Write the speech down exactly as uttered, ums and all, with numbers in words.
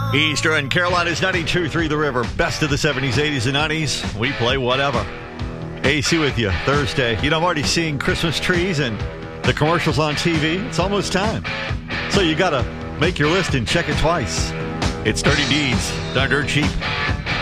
Eastern Carolina's ninety-two point three The River. Best of the seventies, eighties, and nineties. We play whatever. A C with you Thursday. You know, I'm already seeing Christmas trees and the commercials on T V. It's almost time. So you got to make your list and check it twice. It's Dirty Deeds. Done dirt cheap.